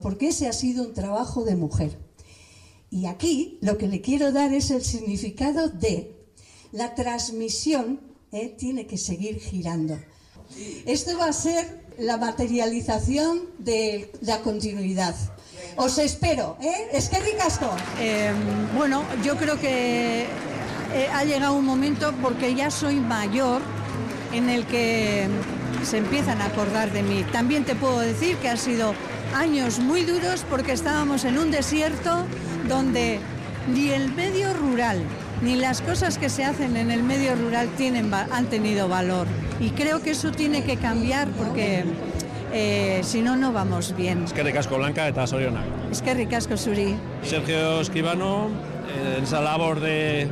porque ese ha sido un trabajo de mujer. Y aquí lo que le quiero dar es el significado de la transmisión, tiene que seguir girando. Esto va a ser la materialización de la continuidad. Os espero, eskerrik asko. Bueno, yo creo que ha llegado un momento, porque ya soy mayor, en el que se empiezan a acordar de mí. También te puedo decir que han sido años muy duros, porque estábamos en un desierto donde ni el medio rural ni las cosas que se hacen en el medio rural han tenido valor. Y creo que eso tiene que cambiar, porque si no, no vamos bien. Eskerrik asko Blanca eta zorionak. Eskerrik asko zuri. Sergio Escribano, en esa labor de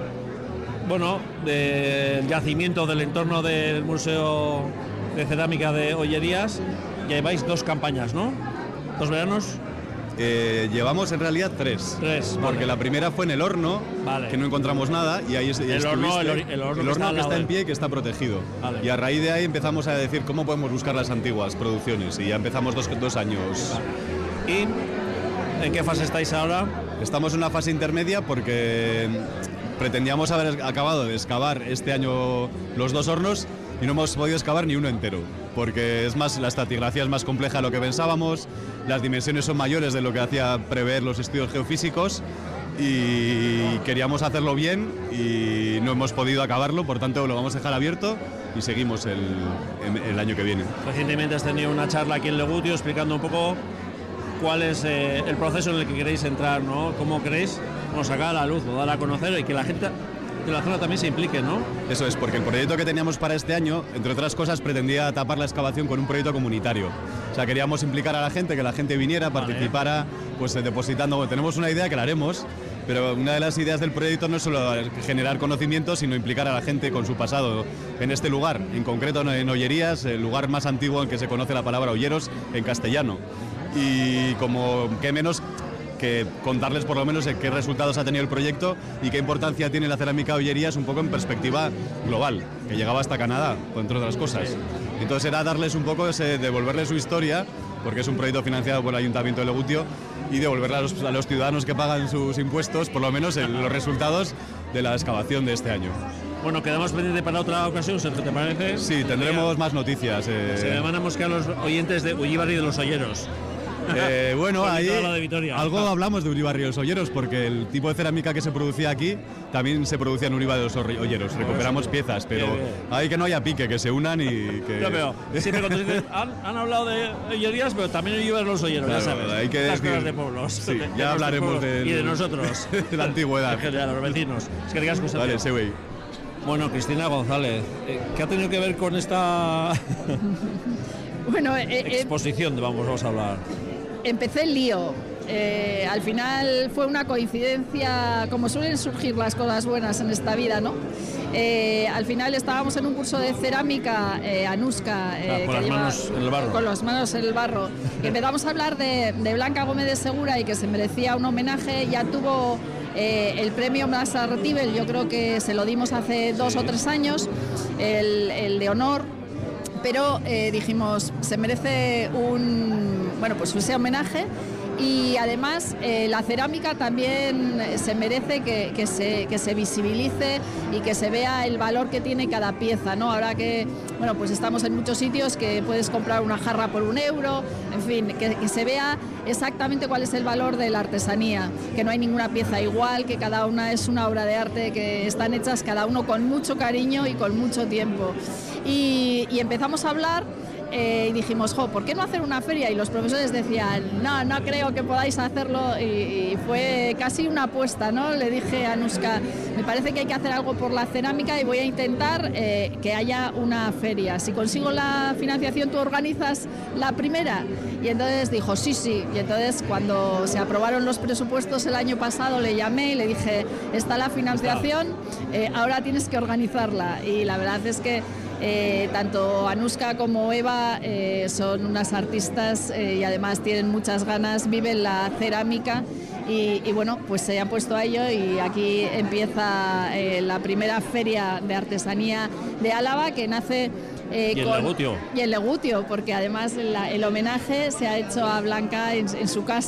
yacimiento del entorno del Museo de Cerámica de Ollerías, lleváis 2 campañas, ¿no? 2 veranos. Llevamos en realidad 3, porque la primera fue en el horno, que no encontramos nada, y ahí el horno que está en pie y que está protegido. Vale. Y a raíz de ahí empezamos a decir cómo podemos buscar las antiguas producciones, y ya empezamos 2 años. ¿Y en qué fase estáis ahora? Estamos en una fase intermedia, porque pretendíamos haber acabado de excavar este año los 2 hornos y no hemos podido excavar ni uno entero, porque la estratigrafía es más compleja de lo que pensábamos, las dimensiones son mayores de lo que hacía prever los estudios geofísicos, y queríamos hacerlo bien y no hemos podido acabarlo, por tanto lo vamos a dejar abierto y seguimos el año que viene. Recientemente has tenido una charla aquí en Legutio explicando un poco cuál es el proceso en el que queréis entrar, ¿no? Cómo queréis sacar a la luz o dar a conocer, y que la gente de la zona también se implique, ¿no? Eso es, porque el proyecto que teníamos para este año, entre otras cosas, pretendía tapar la excavación con un proyecto comunitario. O sea, queríamos implicar a la gente, que la gente viniera, participara, pues depositando. Tenemos una idea que la haremos, pero una de las ideas del proyecto no es solo generar conocimiento, sino implicar a la gente con su pasado en este lugar, en concreto en Ollerías, el lugar más antiguo en que se conoce la palabra olleros en castellano. Y como qué menos que contarles por lo menos qué resultados ha tenido el proyecto y qué importancia tiene la cerámica de Ollerías un poco en perspectiva global, que llegaba hasta Canadá, entre otras cosas. Entonces era darles un poco, devolverles su historia, porque es un proyecto financiado por el Ayuntamiento de Legutio, y devolverle a los ciudadanos que pagan sus impuestos, por lo menos los resultados de la excavación de este año. Bueno, quedamos pendientes para otra ocasión, Sergio, ¿te parece? Sí, tendremos más noticias. Se me van a mosquear los oyentes de Ullibarri y de los Olleros. Bueno, ahí algo ¿no? Hablamos de Uribarri y los Olleros, porque el tipo de cerámica que se producía aquí también se producía en Uribarri y los Olleros. Recuperamos piezas, pero hay que no haya pique, que se unan y que... Yo veo, siempre cuando dicen, han hablado de Ollerías, pero también Uribarri y los Olleros, claro, ya sabes. Hay que las decir, cosas de pueblos. Sí, ya hablaremos y de nosotros. De la antigüedad. De los vecinos. Es que digas cosas. Vale, sí, güey. Bueno, Cristina González, ¿qué ha tenido que ver con esta exposición de vamos a hablar? Empecé el lío. Al final fue una coincidencia, como suelen surgir las cosas buenas en esta vida, ¿no? Al final estábamos en un curso de cerámica, Anuska, con las manos en el barro. Y empezamos a hablar de Blanca Gómez de Segura y que se merecía un homenaje. Ya tuvo el premio Massa Retivel, yo creo que se lo dimos hace 2 o 3 años, el de honor. Pero dijimos, se merece ese homenaje, y además la cerámica también se merece que se visibilice y que se vea el valor que tiene cada pieza, ¿no? Ahora que pues estamos en muchos sitios que puedes comprar una jarra por €1, en fin, que se vea exactamente cuál es el valor de la artesanía, que no hay ninguna pieza igual, que cada una es una obra de arte, que están hechas cada uno con mucho cariño y con mucho tiempo. Y empezamos a hablar y dijimos, ¿por qué no hacer una feria? Y los profesores decían, no creo que podáis hacerlo, y fue casi una apuesta, ¿no? Le dije a Anuska, me parece que hay que hacer algo por la cerámica y voy a intentar que haya una feria. Si consigo la financiación, ¿tú organizas la primera? Y entonces dijo, sí. Y entonces cuando se aprobaron los presupuestos el año pasado, le llamé y le dije, está la financiación, ahora tienes que organizarla. Y la verdad es que tanto Anuska como Eva son unas artistas y además tienen muchas ganas, viven la cerámica y pues se han puesto a ello, y aquí empieza la primera feria de artesanía de Álava, que nace Y en Legutio. Y en Legutio, porque además el homenaje se ha hecho a Blanca en su casa.